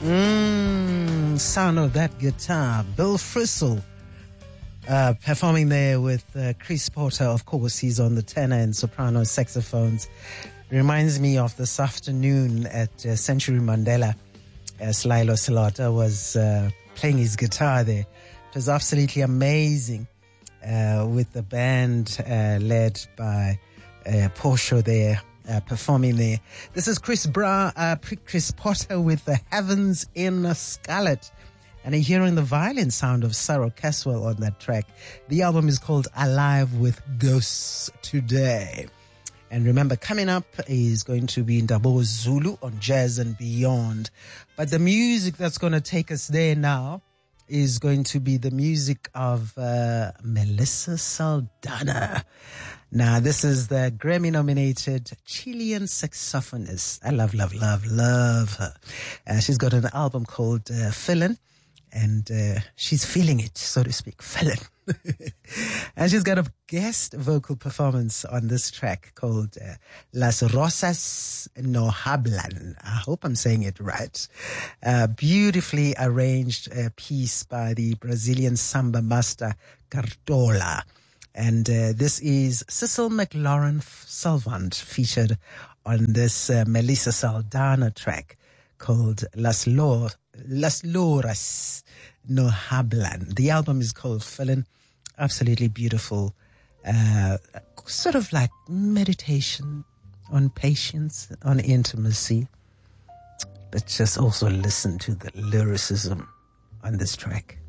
Sound of that guitar. Bill Frisell performing there with Chris Porter. Of course, he's on the tenor and soprano saxophones. Reminds me of this afternoon at Century Mandela as Lilo Salata was playing his guitar there. It was absolutely amazing with the band led by Portia there. Performing there. This is Chris Porter with The Heavens in Scarlet. And you're hearing the violin sound of Sarah Caswell on that track. The album is called Alive with Ghosts Today. And remember, coming up is going to be Ndabo Zulu on Jazz and Beyond. But the music that's going to take us there now is going to be the music of Melissa Saldana. Now, this is the Grammy-nominated Chilean saxophonist. I love her. She's got an album called Fillin', and she's feeling it, so to speak, Fillin'. And she's got a guest vocal performance on this track called Las Rosas No Hablan. I hope I'm saying it right. Beautifully arranged piece by the Brazilian samba master Cartola. And this is Cecil McLaurin Salvant featured on this Melissa Saldana track called Las Loras No Hablan. The album is called Fillin'. Absolutely beautiful. Sort of like meditation on patience, on intimacy. But just also listen to the lyricism on this track.